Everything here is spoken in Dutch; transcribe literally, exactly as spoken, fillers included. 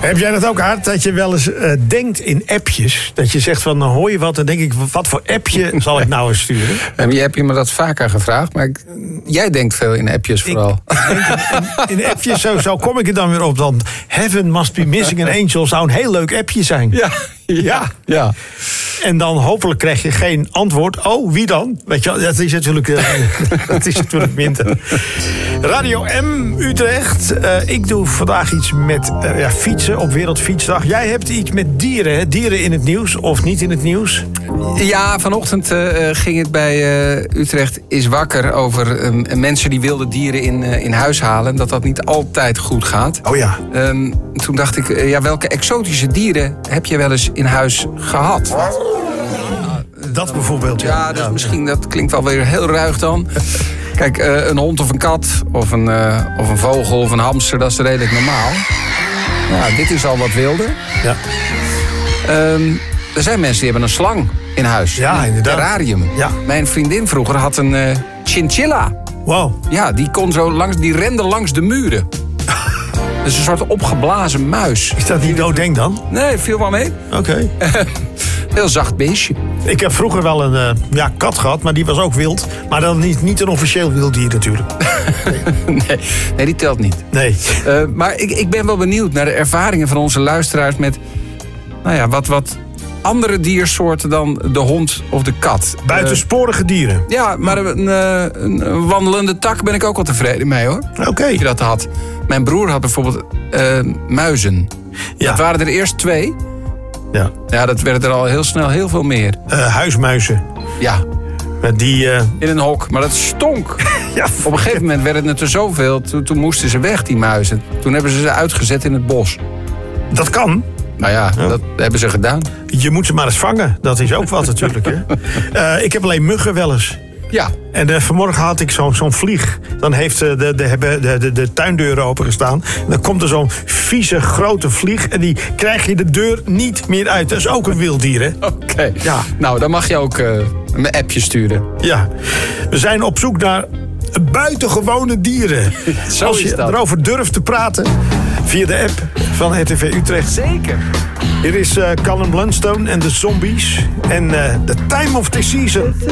Heb jij dat ook, Aart? Dat je wel eens uh, denkt in appjes. Dat je zegt van, dan hoor je wat. Dan denk ik, wat voor appje zal ik nou eens sturen? En je hebt je me dat vaker gevraagd. Maar ik, jij denkt veel in appjes vooral. Ik, ik denk in, in appjes, zo, zo kom ik er dan weer op. Dan Heaven Must Be Missing an Angel zou een heel leuk appje zijn. Ja, ja, ja. En dan hopelijk krijg je geen antwoord. Oh, wie dan? Weet je wel, dat is natuurlijk, uh, dat is natuurlijk minder. Radio M Utrecht. Uh, ik doe vandaag iets met uh, ja, fietsen op Wereldfietsdag. Jij hebt iets met dieren, hè? Dieren in het nieuws of niet in het nieuws? Ja, vanochtend uh, ging het bij uh, Utrecht is wakker over uh, mensen die wilde dieren in, uh, in huis halen. En dat dat niet altijd goed gaat. Oh ja. Um, toen dacht ik, uh, ja, welke exotische dieren heb je wel eens in huis gehad? Dat bijvoorbeeld, ja. Ja, dus ja. Misschien, dat klinkt wel weer heel ruig dan. Kijk, uh, een hond of een kat, of een, uh, of een vogel of een hamster, dat is redelijk normaal. Ja, dit is al wat wilder. Ja. Um, er zijn mensen die hebben een slang in huis. Ja, een inderdaad. Terrarium. Ja. Mijn vriendin vroeger had een uh, chinchilla. Wow. Ja, die kon zo langs, die rende langs de muren. Dat is een soort opgeblazen muis. Is dat niet doodeng dan? Nee, viel wel mee. Oké. Okay. Heel zacht beestje. Ik heb vroeger wel een uh, ja, kat gehad, maar die was ook wild. Maar dan niet, niet een officieel wild dier natuurlijk. Nee, nee, nee die telt niet. Nee. Uh, maar ik, ik ben wel benieuwd naar de ervaringen van onze luisteraars met nou ja, wat, wat andere diersoorten dan de hond of de kat. Buitensporige dieren. Uh, ja, maar een, een, een wandelende tak ben ik ook wel tevreden mee, hoor. Oké. Okay. Dat je dat had. Mijn broer had bijvoorbeeld uh, muizen. Ja. Dat waren er eerst twee. Ja. Ja, dat werden er al heel snel heel veel meer. Uh, huismuizen. Ja. Die, uh... In een hok, maar dat stonk. Ja, op een gegeven moment werden het er zoveel, toen, toen moesten ze weg, die muizen. Toen hebben ze ze uitgezet in het bos. Dat kan. Nou ja, ja, dat hebben ze gedaan. Je moet ze maar eens vangen, dat is ook wat natuurlijk. Hè? Uh, ik heb alleen muggen wel eens. Ja. En uh, vanmorgen had ik zo'n zo'n vlieg. Dan heeft uh, de, de, de, de, de tuindeuren opengestaan. En dan komt er zo'n vieze grote vlieg. En die krijg je de deur niet meer uit. Dat is ook een wild dier, hè? Oké. Okay. Ja. Nou, dan mag je ook uh, een appje sturen. Ja. We zijn op zoek naar buitengewone dieren. Zo Als je is dat. erover durft te praten via de app van R T V Utrecht. Zeker. Hier is uh, Callum Blunstone en de Zombies. En uh, The Time of the Season.